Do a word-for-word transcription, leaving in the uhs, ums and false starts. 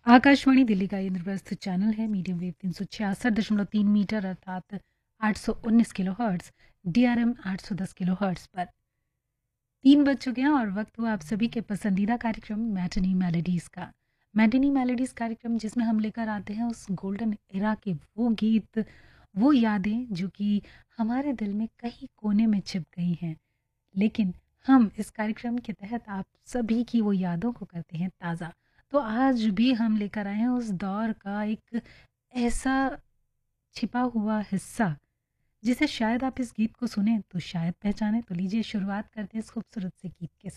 आकाशवाणी दिल्ली का इंद्रप्रस्थ चैनल है। Medium wave तीन सौ छियासठ दशमलव तीन मीटर अर्थात आठ सौ उन्नीस kilo hertz, D R M आठ सौ दस किलो हर्ट्स पर तीन बज चुके हैं और वक्त हुआ आप सभी के पसंदीदा कार्यक्रम मैटिनी मेलोडीज़ का। मैटिनी मेलोडीज़ कार्यक्रम जिसमें हम लेकर आते हैं उस गोल्डन एरा के वो गीत, वो यादें जो कि हमारे दिल में कहीं कोने में छिप गई हैं, लेकिन हम इस कार्यक्रम के तहत आप सभी की वो यादों को करते हैं ताज़ा। तो आज भी हम लेकर आए हैं उस दौर का एक ऐसा छिपा हुआ हिस्सा जिसे शायद आप इस गीत को सुने तो शायद पहचाने। तो लीजिए शुरुआत करते हैं इस खूबसूरत से गीत के साथ।